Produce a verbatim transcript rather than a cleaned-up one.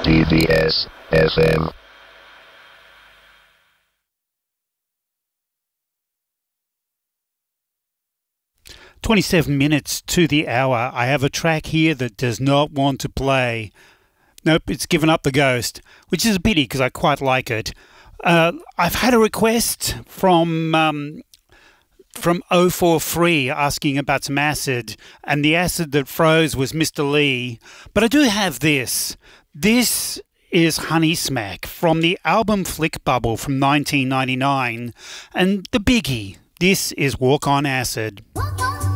D V S F M. twenty-seven minutes to the hour. I have a track here that does not want to play. Nope, it's given up the ghost, which is a pity because I quite like it. Uh, I've had a request from um, from oh four three asking about some acid, and the acid that froze was Mister Lee. But I do have this. This is Honey Smack from the album Flick Bubble from nineteen ninety-nine, and the biggie. This is Walk on Acid. Walk on